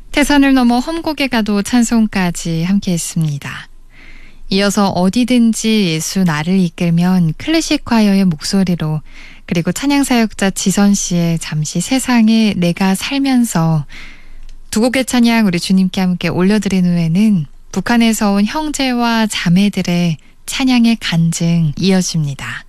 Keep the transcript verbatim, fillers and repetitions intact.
태산을 넘어 험곡에 가도 찬송까지 함께했습니다. 이어서 어디든지 예수 나를 이끌면 클래식 콰이어의 목소리로, 그리고 찬양사역자 지선 씨의 잠시 세상에 내가 살면서, 두 곡의 찬양 우리 주님께 함께 올려드린 후에는 북한에서 온 형제와 자매들의 찬양의 간증 이어집니다.